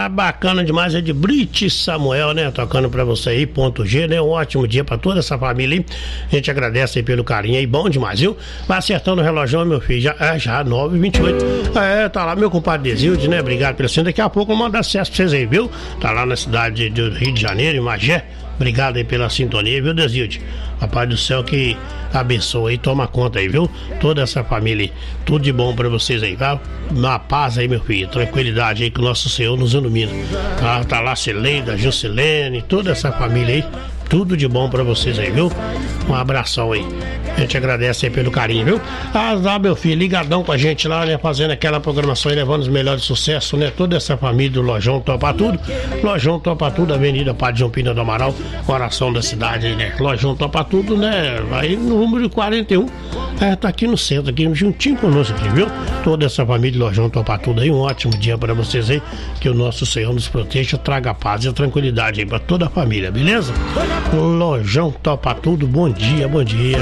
bacana demais, é de Brite Samuel, né? Tocando pra você aí, ponto G, né? Um ótimo dia pra toda essa família aí. A gente agradece aí pelo carinho aí, bom demais, viu? Vai acertando o relógio, meu filho, já 9h28. Tá lá meu compadre Desilde, né? Obrigado pelo centro. Daqui a pouco eu mando acesso pra vocês aí, viu? Tá lá na cidade do Rio de Janeiro, em Magé. Obrigado aí pela sintonia, viu, Desilde? Papai do céu que abençoa aí, toma conta aí, viu? Toda essa família aí, tudo de bom pra vocês aí, tá? Na paz aí, meu filho, tranquilidade aí que o nosso Senhor nos ilumina. Tá lá Celeida, Juscelene, toda essa família aí, tudo de bom pra vocês aí, viu? Um abração aí. A gente agradece aí pelo carinho, viu? Lá, meu filho, ligadão com a gente lá, né? Fazendo aquela programação aí, levando os melhores sucessos, né? Toda essa família do Lojão Topa Tudo. Lojão Topa Tudo, Avenida Padre João Pina do Amaral, coração da cidade aí, né? Lojão Topa Tudo, né? Aí no número 41. Tá aqui no centro, aqui juntinho conosco aqui, viu? Toda essa família do Lojão Topa Tudo aí, um ótimo dia pra vocês aí. Que o nosso Senhor nos proteja, traga paz e tranquilidade aí pra toda a família, beleza? Lojão Topa Tudo, bom dia, bom dia.